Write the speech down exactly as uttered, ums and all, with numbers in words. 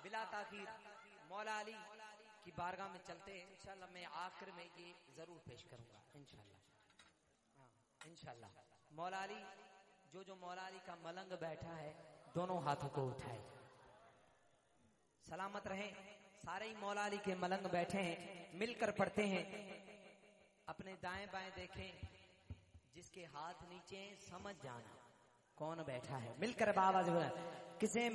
बिला ताखीर मौला अली की बारगाह में चलते हैं। इंशाल्लाह मैं आखिर में ये जरूर पेश करूंगा इंशाल्लाह। हाँ इंशाल्लाह। मौला अली जो जो मौला अली का मलंग बैठा है दोनों हाथों को उठाए, सलामत रहें। सारे ही मौला अली के मलंग बैठे हैं, मिलकर पढ़ते हैं। अपने दाएं बाएं देखें, जिसके हाथ नीचे समझ जाना कौन बैठा है। मिलकर बाबा जो है किसे